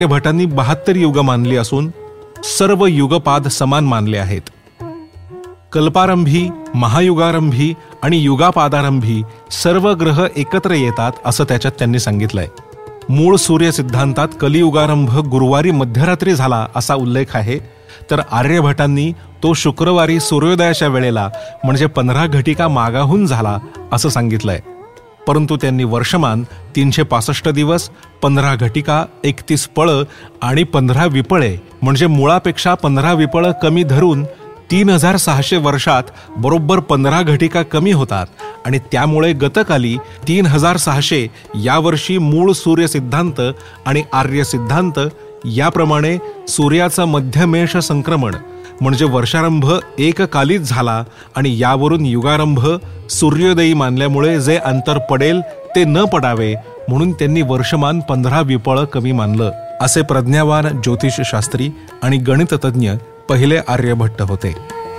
भटांनी 72 युग मानली असून सर्व युगपाद समान मानले आहेत. कल्पारंभी, महायुगारंभी आणि युगापादारंभी सर्व ग्रह एकत्र येतात असं त्याच्यात त्यांनी सांगितलंय. मूळ सूर्य सिद्धांतात कलियुगारंभ गुरुवारी मध्यरात्री झाला असा उल्लेख आहे, तर आर्यभटांनी तो शुक्रवारी सूर्योदयाच्या वेळेला म्हणजे 15 घटिका मागाहून झाला असं सांगितलंय. परंतु त्यांनी वर्षमान 365 दिवस, 15 घटिका, 31 पळं आणि 15 विपळे म्हणजे मुळापेक्षा 15 विपळं कमी धरून 3600 वर्षात बरोबर 15 घटिका कमी होतात आणि त्यामुळे गतकाली 3600 यावर्षी मूळ सूर्य सिद्धांत आणि आर्य सिद्धांत याप्रमाणे सूर्याचं मध्यमेष संक्रमण म्हणजे वर्षारंभ एककालीच झाला आणि यावरून युगारंभ सूर्योदयी मानल्यामुळे जे अंतर पडेल ते न पडावे म्हणून त्यांनी वर्षमान 15 विपळं कमी मानलं असे प्रज्ञावान ज्योतिषशास्त्री आणि गणिततज्ञ पहिले आर्यभट्ट होते.